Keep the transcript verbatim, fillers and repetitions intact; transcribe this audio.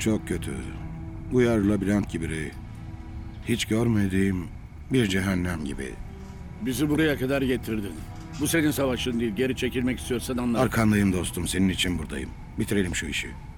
Çok kötü. Bu yer labirent gibi Rey. Hiç görmediğim bir cehennem gibi. Bizi buraya kadar getirdin. Bu senin savaşın değil. Geri çekilmek istiyorsan anla. Arkandayım dostum, senin için buradayım. Bitirelim şu işi.